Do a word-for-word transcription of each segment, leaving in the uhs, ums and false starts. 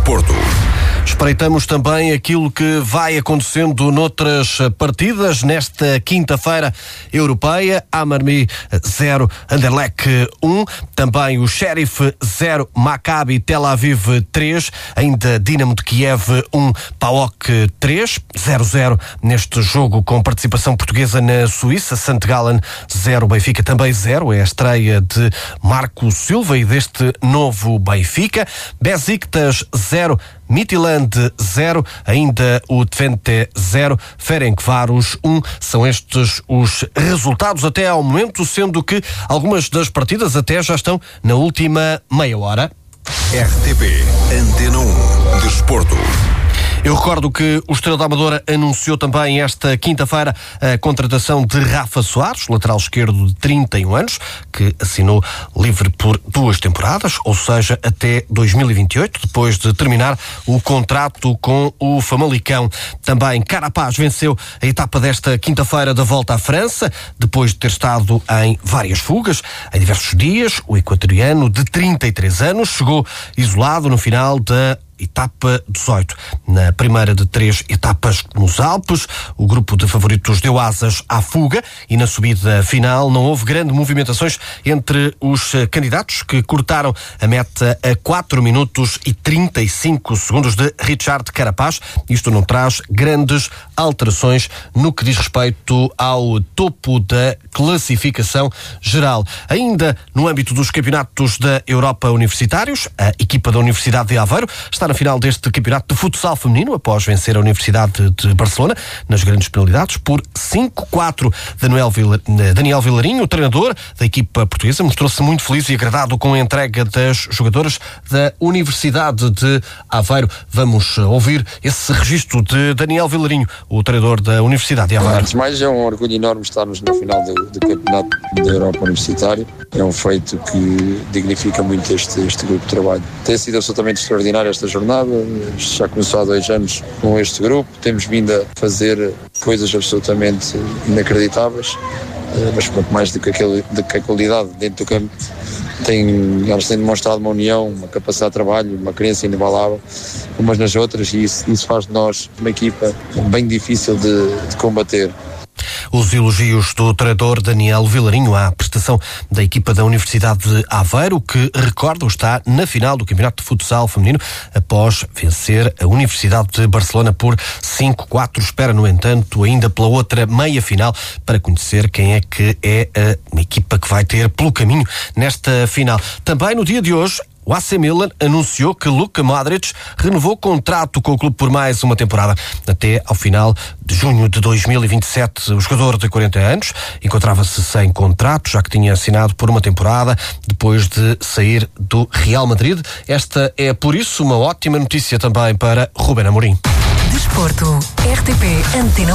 desporto. Espreitamos também aquilo que vai acontecendo noutras partidas. Nesta quinta-feira europeia, Amarmi zero, Anderlecht um, também o Sheriff zero, Maccabi Tel Aviv três, ainda Dinamo de Kiev um, PAOK três, zero zero neste jogo com participação portuguesa na Suíça. Sankt Gallen zero, Benfica também zero, é a estreia de Marco Silva e deste novo Benfica. Besiktas zero, Midtjylland zero, ainda o Twente zero, Ferencváros um. São estes os resultados até ao momento, sendo que algumas das partidas até já estão na última meia hora. R T P Antena um Desporto. Eu recordo que o Estrela da Amadora anunciou também esta quinta-feira a contratação de Rafa Soares, lateral esquerdo de trinta e um anos, que assinou livre por duas temporadas, ou seja, até dois mil e vinte e oito, depois de terminar o contrato com o Famalicão. Também Carapaz venceu a etapa desta quinta-feira da Volta à França, depois de ter estado em várias fugas, em diversos dias. O equatoriano de trinta e três anos chegou isolado no final da etapa dezoito. Na primeira de três etapas nos Alpes, o grupo de favoritos deu asas à fuga e na subida final não houve grandes movimentações entre os candidatos, que cortaram a meta a quatro minutos e trinta e cinco segundos de Richard Carapaz. Isto não traz grandes alterações no que diz respeito ao topo da classificação geral. Ainda no âmbito dos campeonatos da Europa universitários, a equipa da Universidade de Aveiro está na final deste campeonato de futsal feminino, após vencer a Universidade de Barcelona nas grandes penalidades por cinco quatro. Daniel, Vila, Daniel Vilarinho, o treinador da equipa portuguesa, mostrou-se muito feliz e agradado com a entrega das jogadoras da Universidade de Aveiro. Vamos ouvir esse registro de Daniel Vilarinho, o treinador da Universidade de Aveiro. Antes de mais, é um orgulho enorme estarmos na final do, do campeonato da Europa Universitário. É um feito que dignifica muito este, este grupo de trabalho. Tem sido absolutamente extraordinário esta jornada. Já começou há dois anos com este grupo, temos vindo a fazer coisas absolutamente inacreditáveis, mas muito mais do que, aquele, do que a qualidade dentro do campo. Tem, elas têm demonstrado uma união, uma capacidade de trabalho, uma crença inabalável umas nas outras, e isso, isso faz de nós uma equipa bem difícil de, de combater. Os elogios do treinador Daniel Vilarinho à prestação da equipa da Universidade de Aveiro, que, recordo, está na final do Campeonato de Futsal Feminino após vencer a Universidade de Barcelona por cinco quatro. Espera, no entanto, ainda pela outra meia-final para conhecer quem é que é a equipa que vai ter pelo caminho nesta final. Também no dia de hoje, o A C Milan anunciou que Luka Modric renovou contrato com o clube por mais uma temporada, até ao final de junho de dois mil e vinte e sete. O jogador de quarenta anos encontrava-se sem contrato, já que tinha assinado por uma temporada depois de sair do Real Madrid. Esta é, por isso, uma ótima notícia também para Ruben Amorim. Desporto, R T P Antena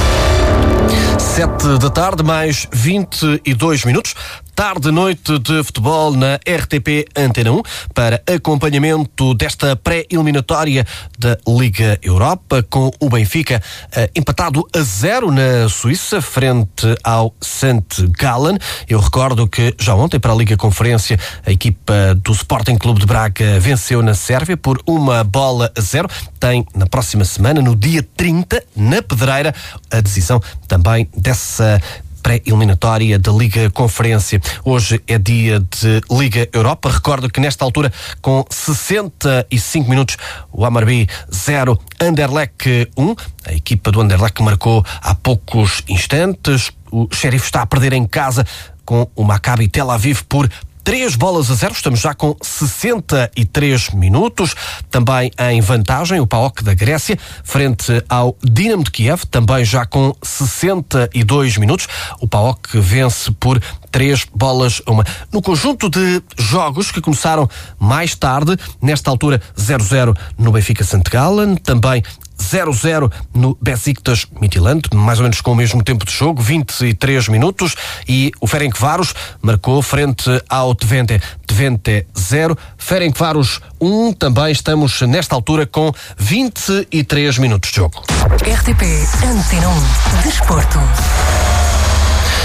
um. Sete da tarde, mais vinte e dois minutos. Tarde-noite de futebol na R T P Antena um para acompanhamento desta pré-eliminatória da Liga Europa, com o Benfica eh, empatado a zero na Suíça frente ao Sankt Gallen. Eu recordo que já ontem, para a Liga Conferência, a equipa do Sporting Clube de Braga venceu na Sérvia por uma bola a zero. Tem na próxima semana, no dia trinta, na Pedreira, a decisão também dessa pré-eliminatória da Liga Conferência. Hoje é dia de Liga Europa. Recordo que nesta altura, com sessenta e cinco minutos, o Amarbi zero, Anderlecht um. A equipa do Anderlecht marcou há poucos instantes. O Sheriff está a perder em casa com o Maccabi Tel Aviv por três bolas a zero. Estamos já com sessenta e três minutos. Também em vantagem o PAOK da Grécia frente ao Dinamo de Kiev, também já com sessenta e dois minutos. O PAOK vence por três bolas a uma. No conjunto de jogos que começaram mais tarde, nesta altura zero zero no Benfica Sankt Gallen, também zero zero no Besiktas Midtjylland, mais ou menos com o mesmo tempo de jogo, vinte e três minutos, e o Ferencváros marcou frente ao Twente. Twente zero, Ferencváros um. Também estamos nesta altura com vinte e três minutos de jogo. R T P Antena um Desporto.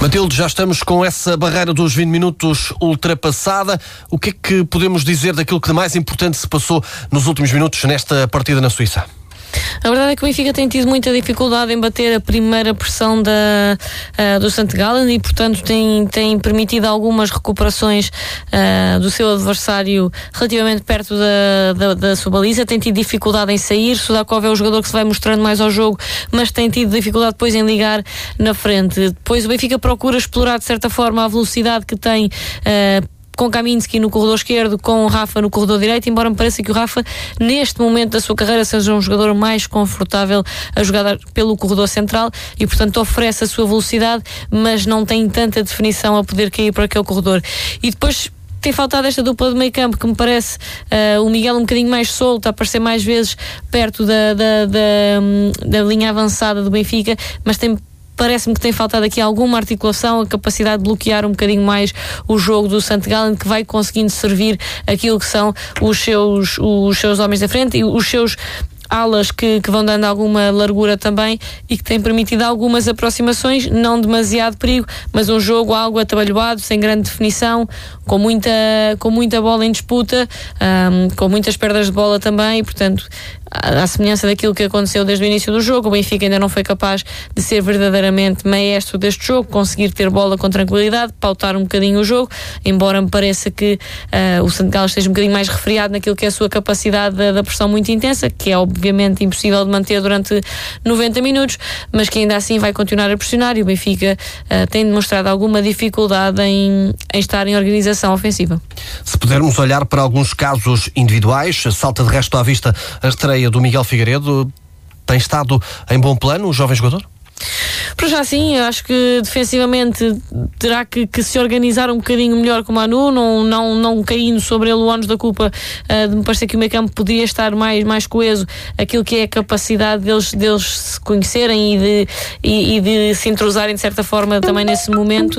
Matilde, já estamos com essa barreira dos vinte minutos ultrapassada. O que é que podemos dizer daquilo que de mais importante se passou nos últimos minutos nesta partida na Suíça? A verdade é que o Benfica tem tido muita dificuldade em bater a primeira pressão da, uh, do Sankt Gallen e, portanto, tem, tem permitido algumas recuperações uh, do seu adversário relativamente perto da, da, da sua baliza. Tem tido dificuldade em sair. Sudakov é o jogador que se vai mostrando mais ao jogo, mas tem tido dificuldade depois em ligar na frente. Depois o Benfica procura explorar, de certa forma, a velocidade que tem uh, com Kaminski no corredor esquerdo, com o Rafa no corredor direito, embora me pareça que o Rafa, neste momento da sua carreira, seja um jogador mais confortável a jogar pelo corredor central e, portanto, oferece a sua velocidade, mas não tem tanta definição a poder cair para aquele corredor. E depois tem faltado esta dupla de meio campo que me parece uh, o Miguel um bocadinho mais solto, a aparecer mais vezes perto da, da, da, da linha avançada do Benfica, mas tem parece-me que tem faltado aqui alguma articulação, a capacidade de bloquear um bocadinho mais o jogo do Sankt Gallen, que vai conseguindo servir aquilo que são os seus, os seus homens da frente e os seus alas que, que vão dando alguma largura também e que têm permitido algumas aproximações, não demasiado perigo, mas um jogo algo atabalhoado, sem grande definição, com muita, com muita bola em disputa, um, com muitas perdas de bola também, e portanto, à semelhança daquilo que aconteceu desde o início do jogo, o Benfica ainda não foi capaz de ser verdadeiramente maestro deste jogo, conseguir ter bola com tranquilidade, pautar um bocadinho o jogo, embora me pareça que uh, o Sankt Gallen esteja um bocadinho mais refriado naquilo que é a sua capacidade da, da pressão muito intensa, que é obviamente impossível de manter durante noventa minutos, mas que ainda assim vai continuar a pressionar, e o Benfica uh, tem demonstrado alguma dificuldade em, em estar em organização ofensiva. Se pudermos olhar para alguns casos individuais, salta de resto à vista a estreia do Miguel Figueiredo. Tem estado em bom plano o jovem jogador? Por já sim, eu acho que defensivamente terá que, que se organizar um bocadinho melhor com o Manu, não, não, não caindo sobre ele o ónus da culpa uh, de me parecer que o meio campo podia estar mais, mais coeso, aquilo que é a capacidade deles, deles se conhecerem e de, e, e de se entrosarem de certa forma também nesse momento.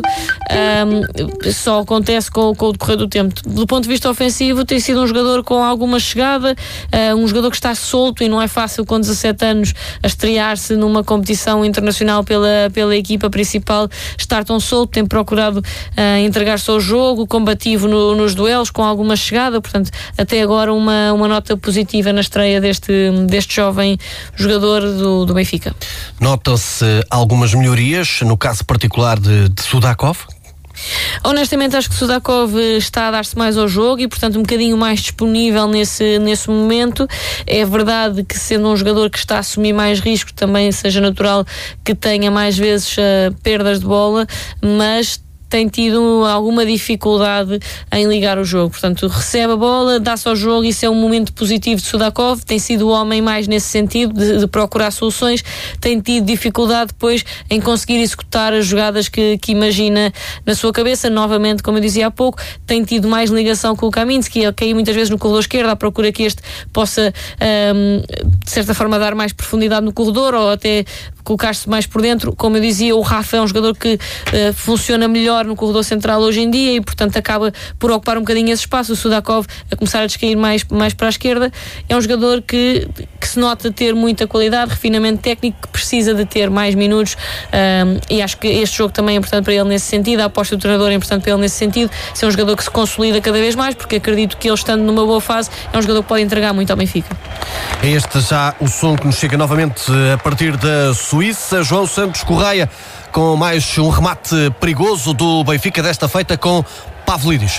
Um, só acontece com, com o decorrer do tempo. Do ponto de vista ofensivo, tem sido um jogador com alguma chegada, uh, um jogador que está solto, e não é fácil com dezassete anos a estrear-se numa competição internacional pela, pela equipa principal, estar tão solto. Tem procurado uh, entregar-se ao jogo, combativo no, nos duelos, com alguma chegada, portanto, até agora uma, uma nota positiva na estreia deste, deste jovem jogador do, do Benfica. Nota-se algumas melhorias, no caso particular de, de Sudakov? Honestamente, acho que Sudakov está a dar-se mais ao jogo e, portanto, um bocadinho mais disponível nesse, nesse momento. É verdade que, sendo um jogador que está a assumir mais risco, também seja natural que tenha mais vezes uh, perdas de bola, mas tem tido alguma dificuldade em ligar o jogo. Portanto, recebe a bola, dá-se ao jogo, isso é um momento positivo de Sudakov, tem sido o homem mais nesse sentido, de, de procurar soluções, tem tido dificuldade depois em conseguir executar as jogadas que, que imagina na sua cabeça. Novamente, como eu dizia há pouco, tem tido mais ligação com o Kaminski, ele cai muitas vezes no corredor esquerdo à procura que este possa, um, de certa forma, dar mais profundidade no corredor ou até colocar-se mais por dentro. Como eu dizia, o Rafa é um jogador que uh, funciona melhor no corredor central hoje em dia e, portanto, acaba por ocupar um bocadinho esse espaço. O Sudakov a começar a descair mais, mais para a esquerda. É um jogador que, que se nota ter muita qualidade, refinamento técnico, que precisa de ter mais minutos, um, e acho que este jogo também é importante para ele nesse sentido. A aposta do treinador é importante para ele nesse sentido. Ser um jogador que se consolida cada vez mais, porque acredito que ele, estando numa boa fase, é um jogador que pode entregar muito ao Benfica. É este já o som que nos chega novamente a partir da Suíça. João Santos Correia com mais um remate perigoso do Benfica, desta feita com Pavlidis.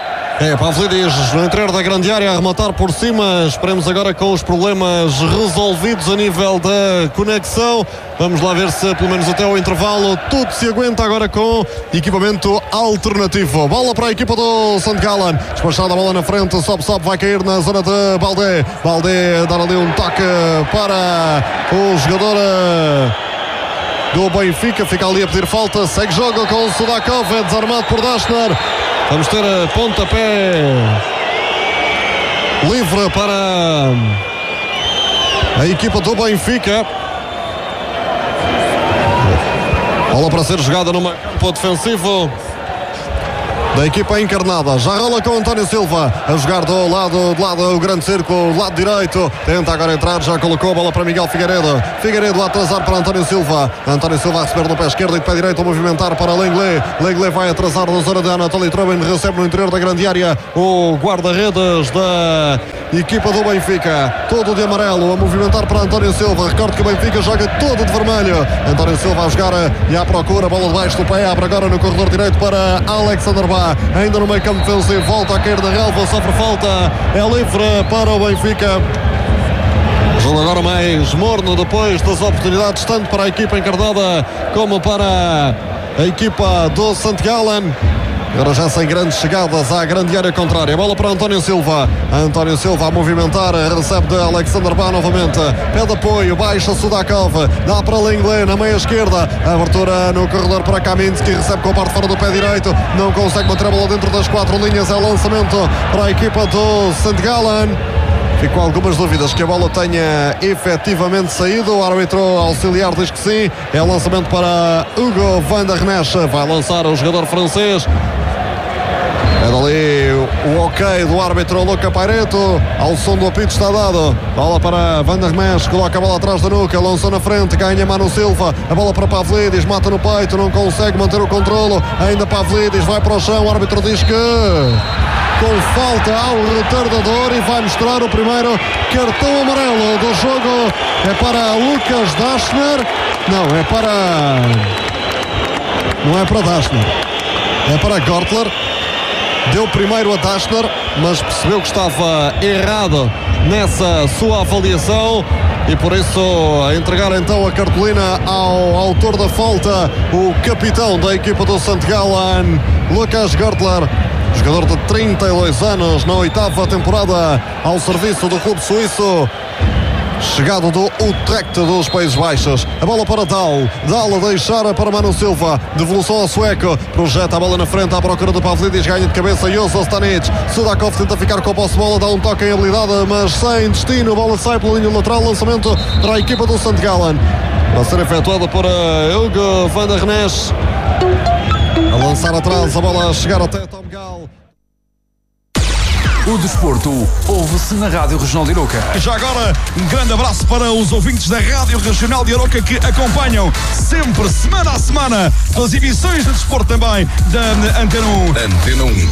É, Pavlidis no interior da grande área a rematar por cima. Esperemos agora com os problemas resolvidos a nível da conexão. Vamos lá ver se pelo menos até o intervalo tudo se aguenta agora com equipamento alternativo. Bola para a equipa do Sankt Gallen. Despachada a bola na frente. Sobe, sobe, vai cair na zona de Baldé. Baldé dar ali um toque para o jogador do Benfica. Fica ali a pedir falta. Segue jogo com o Sudakov. É desarmado por Dashner. Vamos ter a pontapé livre para a equipa do Benfica. Bola para ser jogada numa campo defensivo. da equipa encarnada. Já rola com António Silva a jogar do lado, do lado, o grande círculo, do lado direito. Tenta agora entrar, já colocou a bola para Miguel Figueiredo. Figueiredo a atrasar para António Silva. António Silva a receber no pé esquerdo e de pé direito a movimentar para Lenglet. Lenglet vai atrasar na zona de Anatoly Trubin. Recebe no interior da grande área o guarda-redes da equipa do Benfica. Todo de amarelo a movimentar para António Silva. Recordo que o Benfica joga todo de vermelho. António Silva a jogar e à procura. Bola debaixo do pé. Abre agora no corredor direito para Alexander Bá. Ainda no meio campo defensivo, volta a cair da relva, sofre falta, é livre para o Benfica. Jogo agora mais morno depois das oportunidades, tanto para a equipa encarnada como para a equipa do Saint Gallen. Agora já sem grandes chegadas à grande área contrária. Bola para António Silva. António Silva a movimentar. Recebe de Alexander Bá novamente. Pede apoio. Baixa Sudakov. Dá para Lenglet na meia esquerda. Abertura no corredor para Kaminski. Recebe com a parte fora do pé direito. Não consegue manter a bola dentro das quatro linhas. É lançamento para a equipa do Saint Gallen. Fico com algumas dúvidas que a bola tenha efetivamente saído. O árbitro auxiliar diz que sim. É lançamento para Hugo van der Nesch. Vai lançar o jogador francês. É dali o ok do árbitro Luca Paireto. Ao som do apito está dado. Bola para Van der Nesch. Coloca a bola atrás da nuca. Lançou na frente. Ganha Manu Silva. A bola para Pavlidis. Mata no peito. Não consegue manter o controlo. Ainda Pavlidis. Vai para o chão. O árbitro diz que com falta ao retardador e vai mostrar o primeiro cartão amarelo do jogo. É para Lucas Daschner. Não, é para... Não é para Daschner. É para Gortler. Deu primeiro a Daschner, mas percebeu que estava errado nessa sua avaliação e por isso a entregar então a cartolina ao autor da falta, o capitão da equipa do Saint Gallen, Lucas Gortler, jogador de trinta e dois anos, na oitava temporada ao serviço do clube suíço, chegado do Utrecht dos Países Baixos. A bola para Dal. Dal a deixar para Manu Silva. Devolução ao sueco. Projeta a bola na frente à procura de Pavlidis. Ganha de cabeça Jozo Stanic. Sudakov tenta ficar com a posse de bola. Dá um toque em habilidade, mas sem destino. A bola sai pela linha lateral. Lançamento para a equipa do Saint Gallen. Vai ser efetuado por Hugo van der Nesch. A lançar atrás. A bola a chegar até Tom Gal. O desporto ouve-se na Rádio Regional de Aroca. Já agora, um grande abraço para os ouvintes da Rádio Regional de Aroca que acompanham sempre, semana a semana, as emissões de desporto também da Antena um. Antena um.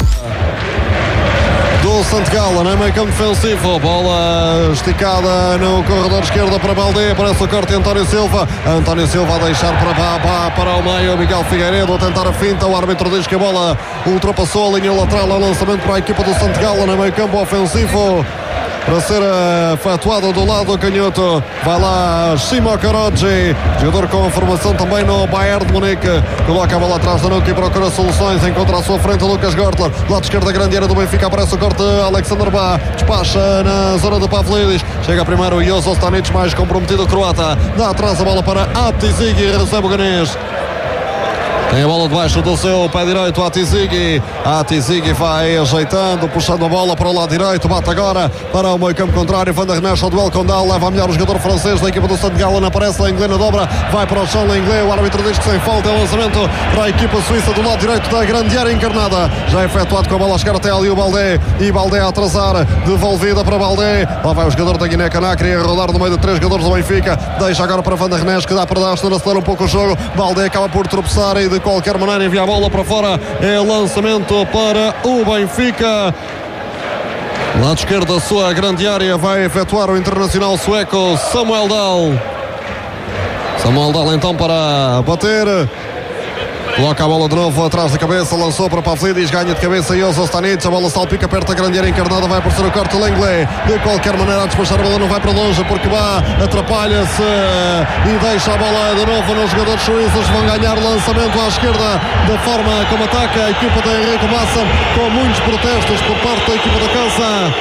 Do Saint Gallen, em meio campo defensivo, bola esticada no corredor esquerdo para Baldé, aparece o corte António Silva, António Silva a deixar para Bá, para o meio, Miguel Figueiredo a tentar a finta, o árbitro diz que a bola ultrapassou a linha lateral, o lançamento para a equipa do Saint Gallen, em meio campo ofensivo, para ser efetuado do lado canhoto. Vai lá Simo Karodji, jogador com formação também no Bayern de Munique, coloca a bola atrás da nuca e procura soluções, encontra à sua frente Lucas Gortler, lado esquerdo da grande área do Benfica, aparece o corte Alexander Bá, despacha na zona de Pavlidis, chega primeiro o Jozo Stanic, mais comprometido o croata, dá atrás a bola para Atizigi e recebe o ganês. Tem a bola debaixo do seu pé direito, Atizigi. Atizigi vai ajeitando, puxando a bola para o lado direito. Bate agora para o meio campo contrário. Van der Nesch ao duelo com Dal. Leva a melhor o jogador francês da equipa do Saint Gallen. Aparece Lenglet na dobra. Vai para o chão Lenglet. O árbitro diz que sem falta é o lançamento para a equipa suíça do lado direito da grande área encarnada. Já efetuado com a bola a chegar até ali o Baldé. E Baldé a atrasar. Devolvida para Baldé. Lá vai o jogador da Guiné-Conakry a rodar no meio de três jogadores do Benfica. Deixa agora para Van der Nesch, que dá para dar, acelera um pouco o jogo. Baldé acaba por tropeçar e de qualquer maneira envia a bola para fora. É lançamento para o Benfica. Lado esquerdo da sua grande área vai efetuar o internacional sueco Samuel Dahl. Samuel Dahl então para bater. Coloca a bola de novo atrás da cabeça, lançou para Pavlidis, ganha de cabeça Jozo Stanic, a bola salpica perto da grande área encarnada, vai por ser o corte Lenglet. De qualquer maneira a despachar a bola não vai para longe porque Bá atrapalha-se e deixa a bola de novo nos jogadores suíços. Vão ganhar lançamento à esquerda da forma como ataca a equipa de Henrique Massa, com muitos protestos por parte da equipa da casa.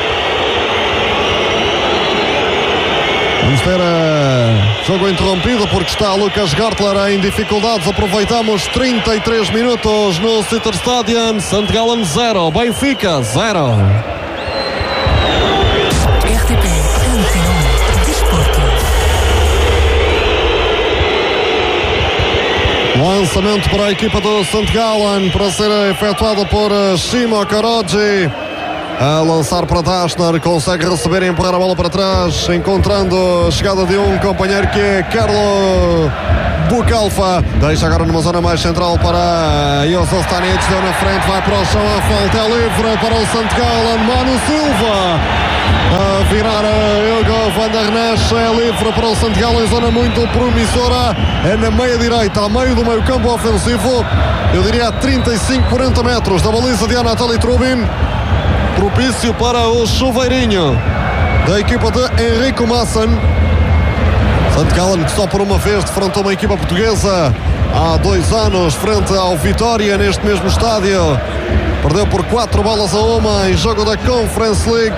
Vamos ter uh, jogo interrompido porque está Lucas Gortler em dificuldades. Aproveitamos trinta e três minutos no Sitter Stadium. Saint Gallen zero, Benfica zero. R T P Antena um Desporto. Lança Lançamento para a equipa do Saint Gallen para ser efetuado por Shimo Karoji. A lançar para Dashner, consegue receber e empurrar a bola para trás, encontrando a chegada de um companheiro que é Carlo Bucalfa. Deixa agora numa zona mais central para Jozo Stanic, deu na frente, vai para o chão, a falta é livre para o Saint Gallen. Manu Silva a virar a Hugo van der Nesch, é livre para o Saint Gallen, zona muito promissora, é na meia direita, ao meio do meio campo ofensivo, eu diria a trinta e cinco, quarenta metros da baliza de Anatoly Trubin. Propício para o chuveirinho da equipa de Henrico Maassen. Saint Gallen que só por uma vez defrontou uma equipa portuguesa há dois anos frente ao Vitória neste mesmo estádio. Perdeu por quatro bolas a uma em jogo da Conference League.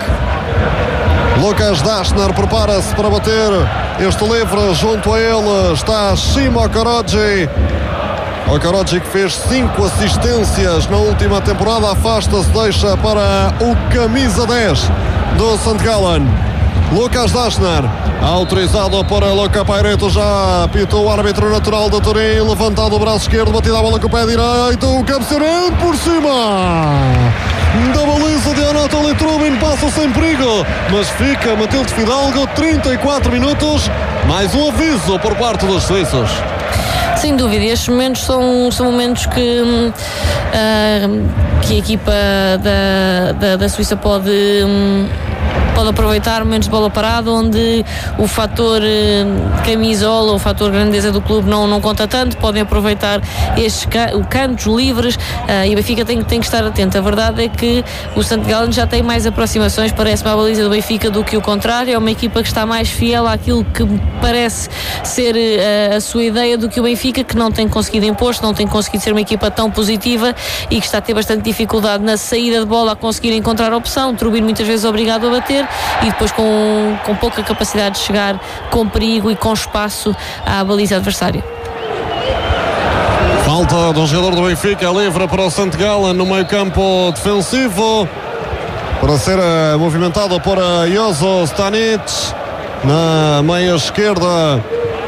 Lucas Dashner prepara-se para bater este livre. Junto a ele está Shimo Karoji. O Karoji que fez cinco assistências na última temporada, afasta-se, deixa para o camisa dez do Saint Gallen. Lucas Dashner, autorizado por Luca Paireto, já apitou o árbitro natural de Turim, levantado o braço esquerdo, batida a bola com o pé direito, o cabeceamento por cima da baliza de Anatoly Trubin, passa sem perigo, mas fica Matilde Fidalgo, trinta e quatro minutos, mais um aviso por parte dos suíços. Sem dúvida, estes momentos são, são momentos que, uh, que a equipa da, da, da Suíça pode, um, pode aproveitar, momentos de bola parada, onde o fator uh, camisola, o fator grandeza do clube não, não conta tanto, podem aproveitar estes ca- cantos livres uh, e o Benfica tem, tem que estar atento. A verdade é que o Saint Gallen já tem mais aproximações, parece-me, à baliza do Benfica do que o contrário, é uma equipa que está mais fiel àquilo que parece ser uh, a sua ideia do que o Benfica, que não tem conseguido impor, não tem conseguido ser uma equipa tão positiva e que está a ter bastante dificuldade na saída de bola a conseguir encontrar a opção. Trubin muitas vezes obrigado a bater e depois com, com pouca capacidade de chegar com perigo e com espaço à baliza adversária. Falta do jogador do Benfica, livre para o Saint Gallen no meio campo defensivo para ser uh, movimentado por uh, Jozo Stanic na meia esquerda,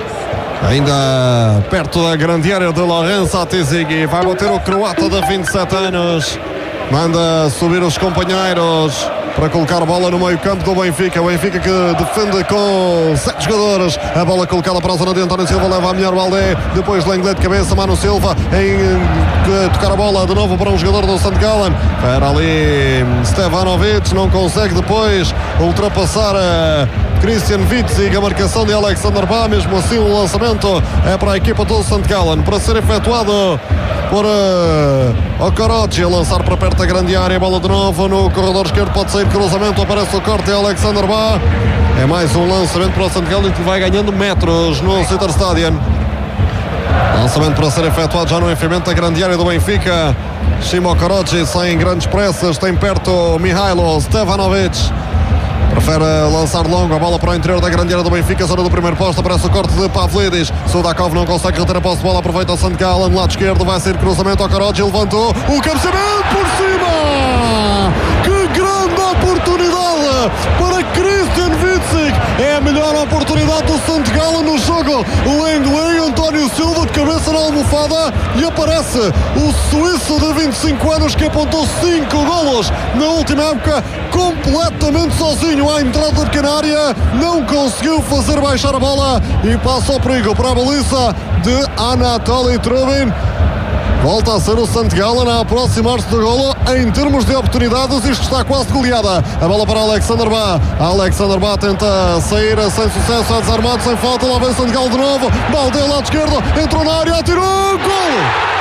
ainda perto da grande área de Lorenzo Atizigi. Vai bater o croata de vinte e sete anos, manda subir os companheiros para colocar a bola no meio campo do Benfica. O Benfica que defende com sete jogadores. A bola colocada para a zona de António Silva, leva a melhor Baldé, depois Lenglet de cabeça, Manu Silva em tocar a bola de novo para um jogador do Saint Gallen. Para ali Stevanovic, não consegue depois ultrapassar a Christian Witzig, a marcação de Alexander Bá. Mesmo assim o lançamento é para a equipa do Saint Gallen para ser efetuado por uh, o Karoji, a lançar para perto da grande área. Bola de novo no corredor esquerdo, pode sair cruzamento, aparece o corte de Alexander Bá. É mais um lançamento para o Saint Gallen que vai ganhando metros no Citar Stadium. Lançamento para ser efetuado já no enfiamento da grande área do Benfica. Shimo Karoji sem grandes pressas, tem perto Mihailo Stevanovic. Prefere lançar longo, a bola para o interior da grande área do Benfica, zona do primeiro posto, aparece o corte de Pavlidis. Sudakov não consegue reter a posse de bola, aproveita o Saint Gallen, lado esquerdo, vai ser cruzamento ao Karoji, levantou, o cabeceamento por cima! Que grande oportunidade para Christian Witzig! É a melhor oportunidade do Saint Gallen no jogo. O Lenglet, António Silva de cabeça na almofada e aparece o suíço de vinte e cinco anos que apontou cinco golos na última época, completamente sozinho à entrada da pequena área, não conseguiu fazer baixar a bola e passa o perigo para a baliza de Anatoly Trubin. Volta a ser o Saint Gallen a aproximar-se do golo em termos de oportunidades. Isto está quase goleada. A bola para Alexander Bá. Alexander Bá tenta sair sem sucesso, é desarmado, sem falta. Lá vem o Saint Gallen de novo. Baldé, lado esquerdo, entrou na área, atirou. Golo!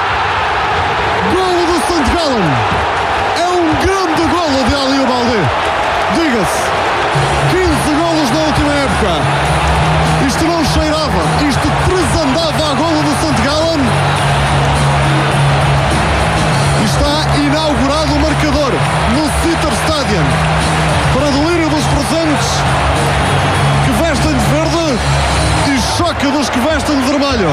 Golo do Saint Gallen. É um grande golo de Aliou Baldé. Diga-se, quinze golos na última época. Isto não cheirava, isto tresandava a golo do Saint Gallen. Está inaugurado o marcador no Citar Stadium para delírio dos presentes que vestem de verde e choque dos que vestem de vermelho.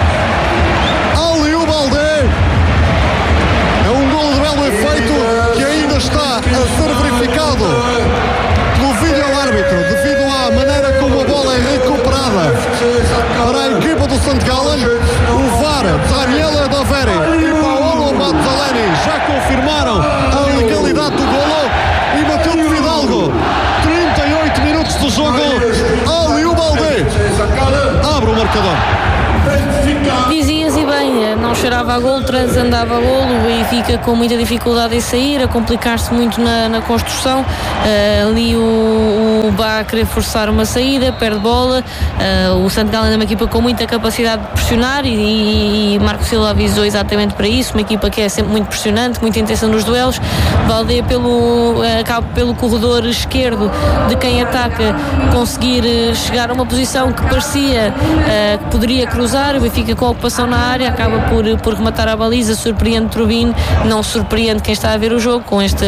Aliou Baldé é um golo de belo efeito que ainda está a ser verificado pelo vídeo-árbitro devido à maneira como a bola é recuperada para a equipa do Saint Gallen. O V A Daniele Daveri e Paolo Mazzaleni já confirmaram a legalidade do golo e Matilde Fidalgo, trinta e oito minutos de jogo, Aliou Baldé abre o marcador. Dizias e bem, não cheirava a golo, transandava a golo, o Benfica com muita dificuldade em sair, a complicar-se muito na, na construção. Uh, ali o, o Bá a querer forçar uma saída, perde bola. Uh, o St Gallen é uma equipa com muita capacidade de pressionar e, e, e Marco Silva avisou exatamente para isso. Uma equipa que é sempre muito pressionante, muita intenção nos duelos. Baldé pelo, uh, acaba pelo corredor esquerdo de quem ataca conseguir uh, chegar a uma posição que parecia uh, que poderia cruzar. O Benfica com a ocupação na área acaba por, por rematar a baliza, surpreende Trubin, não surpreende quem está a ver o jogo com este,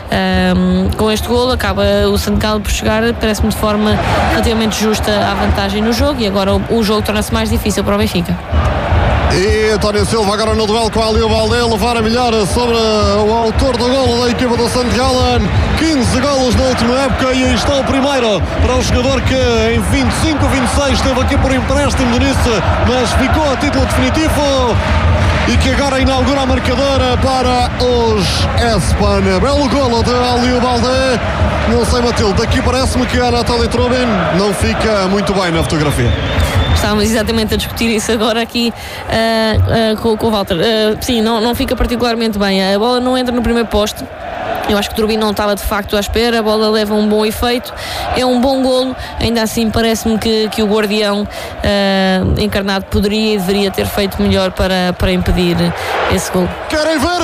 um, com este golo. Acaba o St Gallen por chegar, parece-me de forma relativamente justa à vantagem no jogo, e agora o, o jogo torna-se mais difícil para o Benfica. E António Silva agora no duelo com Aliou Baldé, levar a melhor sobre o autor do golo da equipa do St Gallen. quinze golos na última época e aí está o primeiro para o jogador que em vinte e cinco vinte e seis esteve aqui por empréstimo do Nice, mas ficou a título definitivo e que agora inaugura a marcadora para os Espan. Belo golo de Aliou Baldé. Não sei, Matilde, daqui parece-me que a Nathalie Trubin não fica muito bem na fotografia. Estávamos exatamente a discutir isso agora aqui uh, uh, com, com o Walter. Uh, sim, não, não fica particularmente bem. A bola não entra no primeiro poste. Eu acho que o Trubin não estava de facto à espera. A bola leva um bom efeito. É um bom golo. Ainda assim parece-me que, que o guardião uh, encarnado poderia e deveria ter feito melhor para, para impedir esse golo. Querem ver?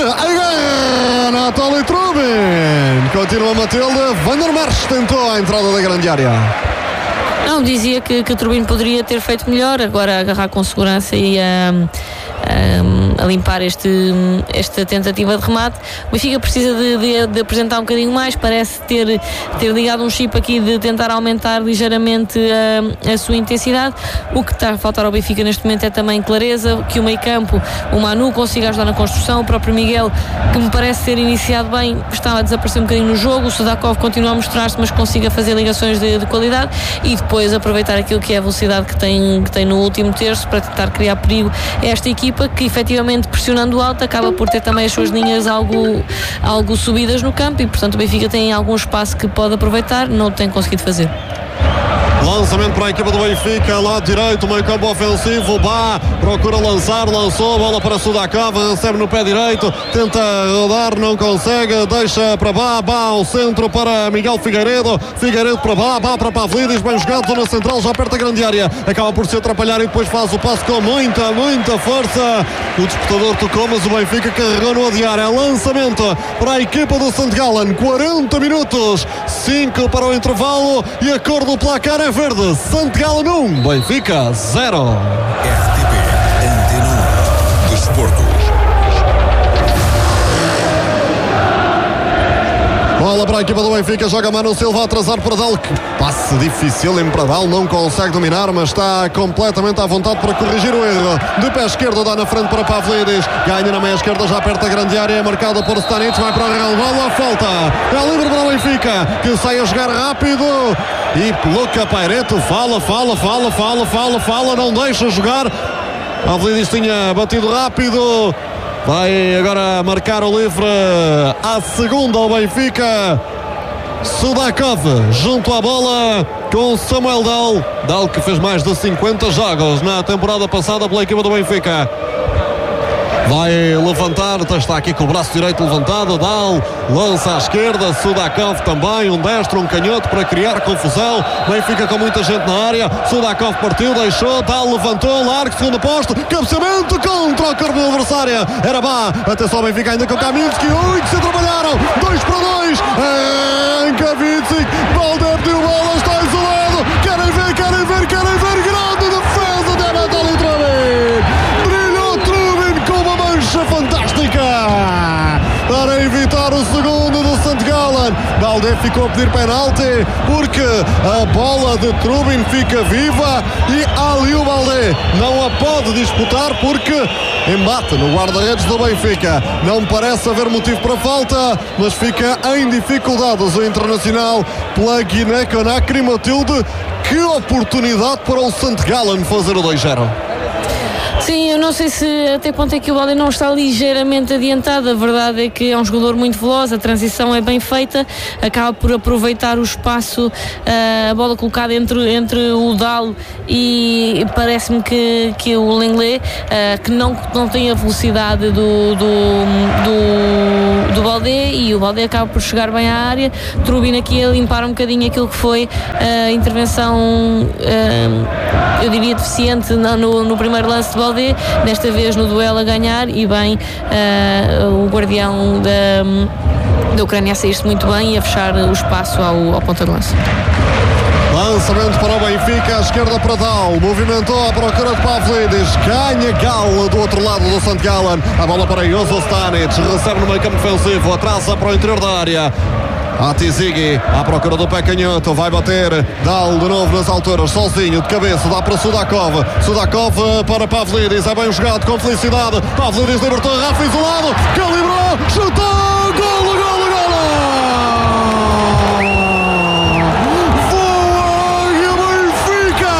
A Nathalie Trubin. Continua Matilde. Van der Merch tentou a entrada da grande área. Não, dizia que, que o Trubin poderia ter feito melhor, agora a agarrar com segurança e a, a, a limpar este, esta tentativa de remate. O Benfica precisa de, de, de apresentar um bocadinho mais, parece ter, ter ligado um chip aqui de tentar aumentar ligeiramente a, a sua intensidade. O que está a faltar ao Benfica neste momento é também clareza, que o meio campo, o Manu consiga ajudar na construção, o próprio Miguel, que me parece ter iniciado bem, está a desaparecer um bocadinho no jogo, o Sudakov continua a mostrar-se, mas consiga fazer ligações de, de qualidade, e depois aproveitar aquilo que é a velocidade que tem, que tem no último terço para tentar criar perigo a esta equipa, que efetivamente pressionando alto acaba por ter também as suas linhas algo, algo subidas no campo, e portanto o Benfica tem algum espaço que pode aproveitar, não o tem conseguido fazer. Lançamento para a equipa do Benfica, lado direito, meio campo ofensivo. Bá procura lançar, lançou, bola para Sudakov, recebe no pé direito, tenta rodar, não consegue, deixa para Bá, Bá ao centro para Miguel Figueiredo, Figueiredo para Bá, Bá para Pavlidis, bem jogado, zona central, já perto da grande área, acaba por se atrapalhar e depois faz o passo com muita, muita força. O disputador tocou, mas o Benfica carregou no adiar. É lançamento para a equipa do St Gallen, quarenta minutos, cinco para o intervalo e a cor do placar é verde. St Gallen um, Benfica zero. R T P Antena um Desporto. Bola para a equipa do Benfica, joga Manu Silva a atrasar para Dal, que passe difícil em Pradal, não consegue dominar, mas está completamente à vontade para corrigir o erro. De pé esquerdo dá na frente para Pavlidis, ganha na meia esquerda, já perto da grande área, é marcado por Stanic, vai para o Real, bola, falta, é livre para o Benfica, que sai a jogar rápido e pelo Capaireto, fala, fala, fala, fala, fala, fala, não deixa jogar. Pavlidis tinha batido rápido. Vai agora marcar o livre à segunda ao Benfica. Sudakov junto à bola com Samuel Dal. Dal que fez mais de cinquenta jogos na temporada passada pela equipa do Benfica. Vai levantar, está aqui com o braço direito levantado. Dal lança à esquerda, Sudakov também, um destro, um canhoto para criar confusão. Benfica com muita gente na área. Sudakov partiu, deixou, Dal levantou, largo, segundo posto, cabeceamento contra o corpo do adversário. Era Bá, atenção ao Benfica ainda com Kaminski. Ui, que se trabalharam, dois para dois. É, Kaminski, Baldé pediu bola, está isolado. Querem ver, querem ver, querem ver. Grande defesa de Nathalie Trubin. Fantástica para evitar o segundo do St Gallen. Baldé ficou a pedir penalti porque a bola de Trubin fica viva e Aliou Baldé não a pode disputar porque embate no guarda-redes do Benfica. Não parece haver motivo para falta, mas fica em dificuldades o internacional pela Guiné-Conakry. Matilde, que oportunidade para o St Gallen fazer o dois zero. Sim, eu não sei se até ponto é que o Balde não está ligeiramente adiantado. A verdade é que é um jogador muito veloz, a transição é bem feita, acaba por aproveitar o espaço, a bola colocada entre, entre o Dalo e parece-me que, que o Lenglet, que não, não tem a velocidade do, do, do, do Balde, e o Balde acaba por chegar bem à área. Trubin aqui a limpar um bocadinho aquilo que foi a intervenção, eu diria deficiente no, no primeiro lance de Balde, desta vez no duelo a ganhar, e bem uh, o guardião da, da Ucrânia a sair-se muito bem e a fechar o espaço ao, ao ponta de lança. Lançamento para o Benfica, à esquerda para Dal, movimentou à procura de Pavlidis, ganha Gal do outro lado do Sant Gallen, a bola para Jozo Stanic, recebe no meio campo defensivo, atrasa para o interior da área. Atizigi à procura do pé canhoto, vai bater Dal de novo nas alturas, sozinho, de cabeça, dá para Sudakov, Sudakov para Pavlidis, é bem jogado com felicidade, Pavlidis libertou, Rafa isolado, calibrou, chutou, golo, golo, golo! Voa Benfica!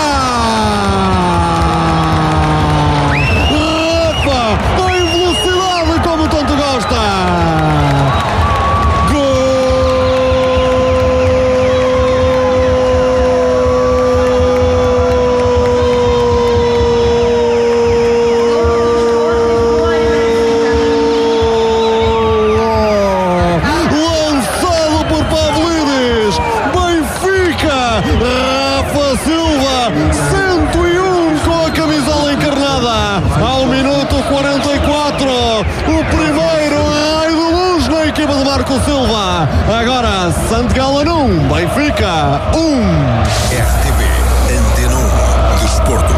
Rafa, em velocidade como tanto gosta! Silva, agora Sant Gallen um, Benfica um. R T P Antena um Desporto.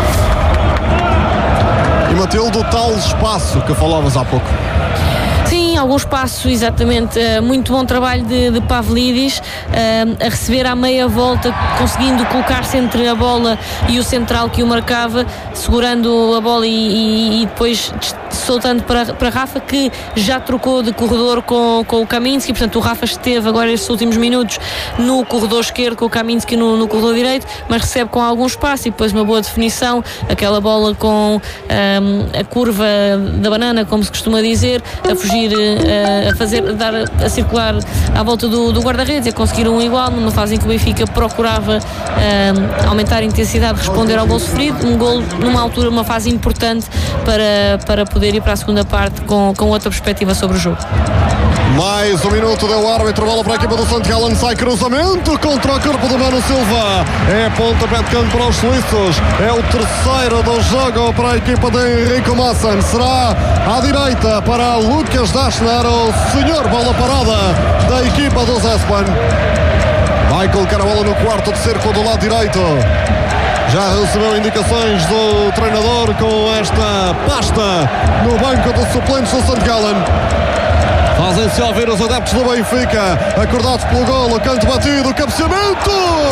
E Matilde, o tal espaço que falavas há pouco. Sim, algum espaço, exatamente. Uh, muito bom trabalho de, de Pavlidis, uh, a receber à meia volta, conseguindo colocar-se entre a bola e o central que o marcava, segurando a bola e, e, e depois soltando para, para Rafa, que já trocou de corredor com, com o Kaminski. Portanto, o Rafa esteve agora estes últimos minutos no corredor esquerdo, com o Kaminski no, no corredor direito, mas recebe com algum espaço e depois uma boa definição, aquela bola com um, a curva da banana, como se costuma dizer, a fugir, uh, a fazer, a dar, a circular à volta do, do guarda-redes, a conseguir um igual, numa fase em que o Benfica procurava um, aumentar a intensidade, responder ao gol sofrido, um gol numa altura, uma fase importante para, para poder ir para a segunda parte com, com outra perspectiva sobre o jogo. Mais um minuto, deu o árbitro, bola para a equipa do Sant Gallen, sai cruzamento contra o corpo do Mano Silva, é pontapé de canto para os suíços, é o terceiro do jogo para a equipa de Henrico Maassen, será à direita para Lucas Daschner, o senhor bola parada da equipa do Espanha, vai colocar a bola no quarto de cerco do lado direito. Já recebeu indicações do treinador com esta pasta no banco de suplentes do Sant Gallen. Fazem-se ouvir os adeptos do Benfica, acordados pelo golo, canto batido, cabeceamento!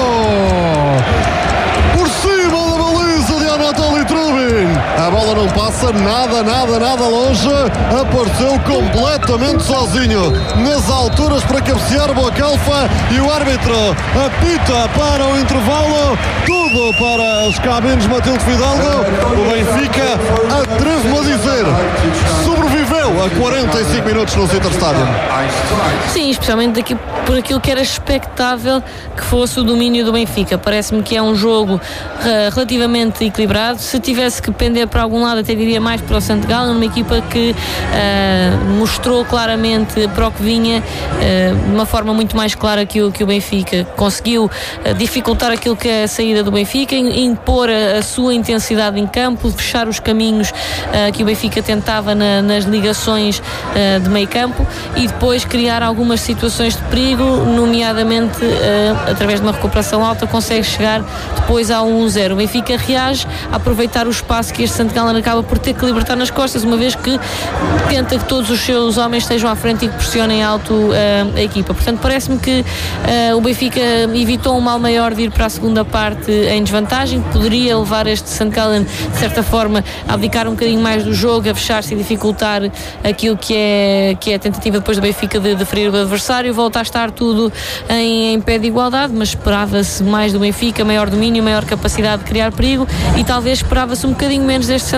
Por cima da baliza de Anatoly Trubin. A bola não passa nada, nada, nada longe. Apareceu completamente sozinho nas alturas para cabecear o Bocalfa e o árbitro apita para o intervalo. Tudo para as cabines Matilde Fidalgo. O Benfica, atrevo-me a dizer, sobreviveu a quarenta e cinco minutos no Citar Stadium. Sim, especialmente daqui, por aquilo que era expectável que fosse o domínio do Benfica. Parece-me que é um jogo uh, relativamente equilibrado. Se tivesse que pender para algum lado, até diria mais para o Sant Gallen, uma equipa que uh, mostrou claramente para o que vinha uh, de uma forma muito mais clara que o, que o Benfica. Conseguiu uh, dificultar aquilo que é a saída do Benfica, impor a, a sua intensidade em campo, fechar os caminhos uh, que o Benfica tentava na, nas ligações uh, de meio campo e depois criar algumas situações de perigo, nomeadamente uh, através de uma recuperação alta, consegue chegar depois ao um zero. O Benfica reage a aproveitar o espaço que este Sant Gallen acaba por ter que libertar nas costas, uma vez que tenta que todos os seus homens estejam à frente e que pressionem alto uh, a equipa. Portanto, parece-me que uh, o Benfica evitou um mal maior de ir para a segunda parte em desvantagem, que poderia levar este Sant Gallen, de certa forma, a abdicar um bocadinho mais do jogo, a fechar-se e dificultar aquilo que é, que é a tentativa depois do Benfica de, de ferir o adversário. Volta a estar tudo em, em pé de igualdade, mas esperava-se mais do Benfica, maior domínio, maior capacidade de criar perigo, e talvez esperava-se um bocadinho menos deste Sant Gallen,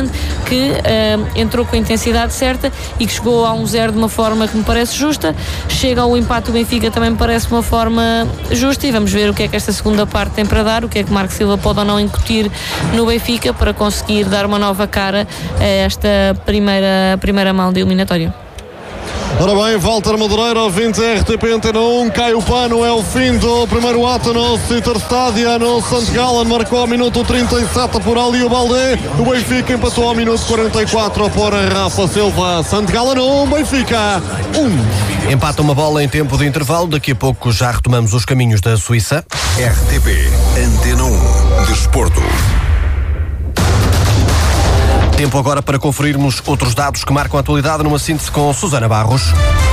que uh, entrou com a intensidade certa e que chegou a um zero de uma forma que me parece justa. Chega ao empate do Benfica, também me parece uma forma justa, e vamos ver o que é que esta segunda parte tem para dar, o que é que Marco Silva pode ou não incutir no Benfica para conseguir dar uma nova cara a esta primeira, primeira mão de eliminatória. Ora bem, Walter Madureira, vinte R T P Antena um, cai o pano, é o fim do primeiro ato no Citar Stadia, no Sant Gallen, marcou ao minuto trinta e sete por Ali o Baldé, o Benfica empatou ao minuto quarenta e quatro por Rafa Silva. Sant Gallen um, Benfica um. Empata uma bola em tempo de intervalo, daqui a pouco já retomamos os caminhos da Suíça. R T P Antena um, Desporto. Tempo agora para conferirmos outros dados que marcam a atualidade numa síntese com Susana Barros.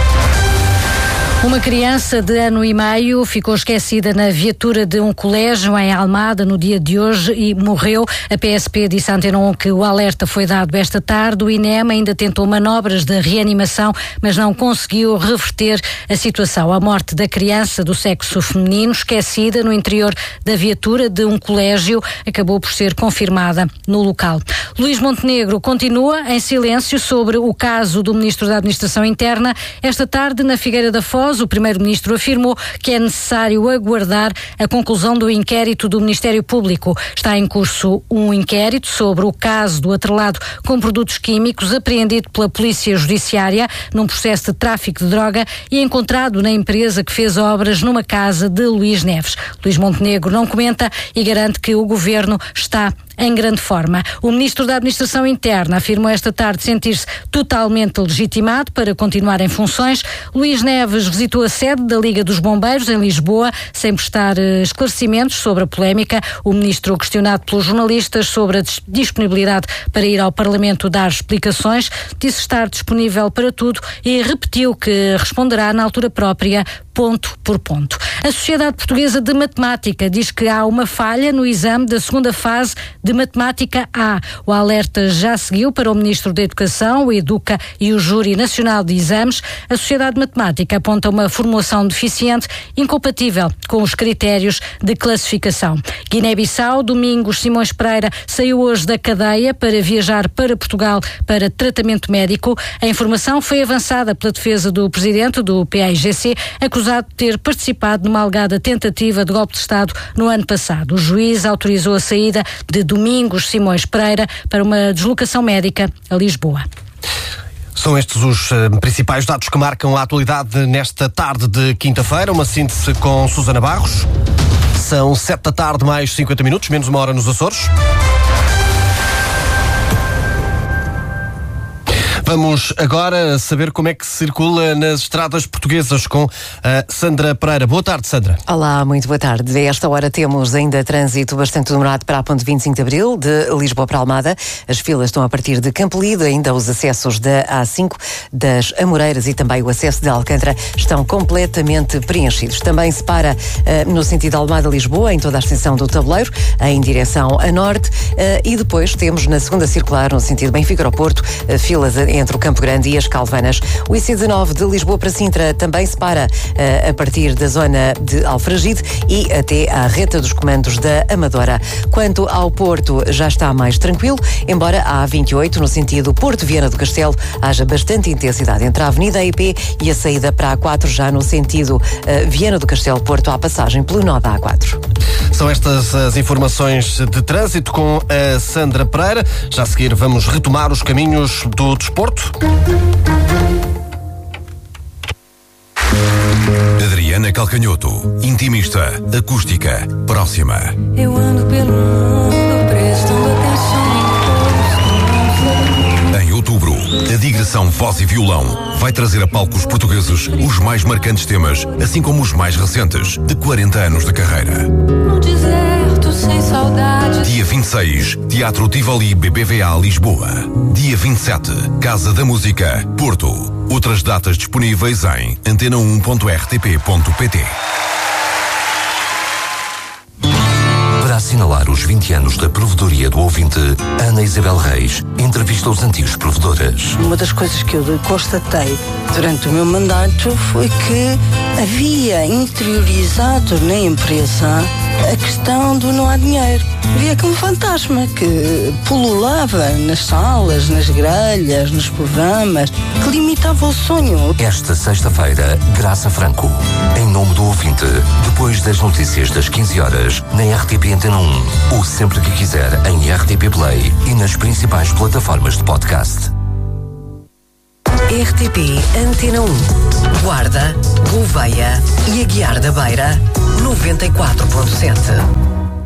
Uma criança de ano e meio ficou esquecida na viatura de um colégio em Almada no dia de hoje e morreu. A P S P disse à Antena um que o alerta foi dado esta tarde. O I N E M ainda tentou manobras de reanimação, mas não conseguiu reverter a situação. A morte da criança do sexo feminino, esquecida no interior da viatura de um colégio, acabou por ser confirmada no local. Luís Montenegro continua em silêncio sobre o caso do Ministro da Administração Interna. Esta tarde, na Figueira da Foz, o primeiro-ministro afirmou que é necessário aguardar a conclusão do inquérito do Ministério Público. Está em curso um inquérito sobre o caso do atrelado com produtos químicos apreendido pela Polícia Judiciária num processo de tráfico de droga e encontrado na empresa que fez obras numa casa de Luís Neves. Luís Montenegro não comenta e garante que o governo está em grande forma. O Ministro da Administração Interna afirmou esta tarde sentir-se totalmente legitimado para continuar em funções. Luís Neves visitou a sede da Liga dos Bombeiros em Lisboa sem prestar uh, esclarecimentos sobre a polémica. O Ministro, questionado pelos jornalistas sobre a disponibilidade para ir ao Parlamento dar explicações, disse estar disponível para tudo e repetiu que responderá na altura própria, ponto por ponto. A Sociedade Portuguesa de Matemática diz que há uma falha no exame da segunda fase de Matemática A. O alerta já seguiu para o Ministro da Educação, o Educa e o Júri Nacional de Exames. A Sociedade de Matemática aponta uma formulação deficiente, incompatível com os critérios de classificação. Guiné-Bissau, Domingos Simões Pereira saiu hoje da cadeia para viajar para Portugal para tratamento médico. A informação foi avançada pela defesa do presidente do P A I G C, acusado de ter participado numa alegada tentativa de golpe de Estado no ano passado. O juiz autorizou a saída de Domingos Simões Pereira para uma deslocação médica a Lisboa. São estes os uh, principais dados que marcam a atualidade nesta tarde de quinta-feira. Uma síntese com Susana Barros. São sete da tarde mais cinquenta minutos, menos uma hora nos Açores. Vamos agora saber como é que se circula nas estradas portuguesas com a Sandra Pereira. Boa tarde, Sandra. Olá, muito boa tarde. A esta hora temos ainda trânsito bastante demorado para a ponte vinte e cinco de Abril, de Lisboa para Almada. As filas estão a partir de Campolide, ainda os acessos da A cinco, das Amoreiras e também o acesso de Alcântara estão completamente preenchidos. Também se para uh, no sentido Almada-Lisboa, em toda a extensão do tabuleiro, em direção a norte, uh, e depois temos na segunda circular, no sentido Benfica ao Porto, uh, filas entre o Campo Grande e as Calvanas. O I C dezanove de Lisboa para Sintra também se para uh, a partir da zona de Alfragide e até à reta dos comandos da Amadora. Quanto ao Porto, já está mais tranquilo, embora a A vinte e oito, no sentido Porto Viana do Castelo, haja bastante intensidade entre a Avenida I P e a saída para a A quatro, já no sentido uh, Viana do Castelo Porto, à passagem pelo nó da A quatro. São estas as informações de trânsito com a Sandra Pereira. Já a seguir vamos retomar os caminhos do desporto. Adriana Calcanhoto, intimista, acústica, próxima. Eu ando pelo mundo prestando atenção. Em outubro, a digressão Voz e Violão vai trazer a palcos portugueses os mais marcantes temas, assim como os mais recentes, de quarenta anos de carreira. No deserto sem saudade. Dia vinte e seis, Teatro Tivoli B B V A Lisboa. Dia vinte e sete, Casa da Música, Porto. Outras datas disponíveis em antena um ponto r t p ponto p t. Para assinalar os vinte anos da Provedoria do Ouvinte, Ana Isabel Reis entrevista os antigos provedores. Uma das coisas que eu constatei durante o meu mandato foi que havia interiorizado na empresa a questão do não há dinheiro. Havia aquele fantasma que pululava nas salas, nas grelhas, nos programas, que limitava o sonho. Esta sexta-feira, Graça Franco, em nome do ouvinte, depois das notícias das quinze horas, na R T P Antena um, ou sempre que quiser em R T P Play e nas principais plataformas de podcast. R T P Antena um. Guarda, Gouveia e Aguiar da Beira, noventa e quatro ponto sete.